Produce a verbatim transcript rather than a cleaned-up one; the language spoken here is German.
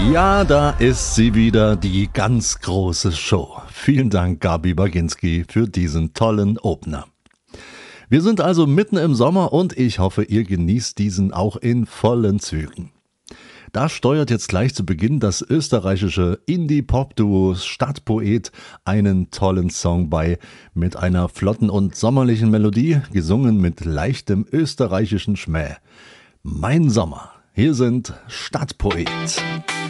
Ja, da ist sie wieder, die ganz große Show. Vielen Dank, Gabi Baginski, für diesen tollen Opener. Wir sind also mitten im Sommer und ich hoffe, ihr genießt diesen auch in vollen Zügen. Da steuert jetzt gleich zu Beginn das österreichische Indie-Pop-Duo Stadtpoet einen tollen Song bei, mit einer flotten und sommerlichen Melodie, gesungen mit leichtem österreichischen Schmäh. Mein Sommer. Hier sind Stadtpoet.